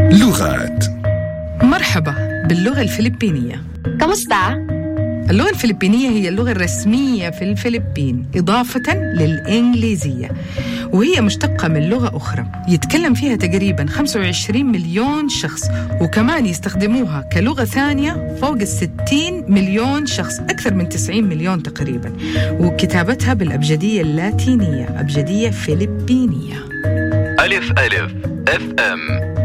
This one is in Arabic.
لغات. مرحبا باللغة الفلبينية. كمستا؟ اللغة الفلبينية هي اللغة الرسمية في الفلبين إضافة للإنجليزية، وهي مشتقة من لغة أخرى يتكلم فيها تقريبا 25 مليون شخص، وكمان يستخدموها كلغة ثانية فوق 60 مليون شخص، أكثر من 90 مليون تقريبا، وكتابتها بالأبجدية اللاتينية، أبجدية فلبينية. ألف ألف FM